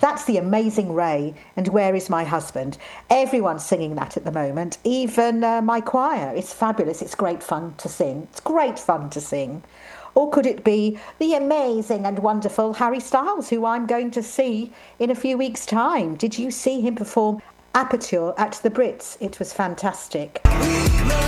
That's The Amazing Ray and Where Is My Husband. Everyone's singing that at the moment, even my choir. It's fabulous. It's great fun to sing. It's great fun to sing. Or could it be the amazing and wonderful Harry Styles, who I'm going to see in a few weeks' time? Did you see him perform Aperture at the Brits? It was fantastic.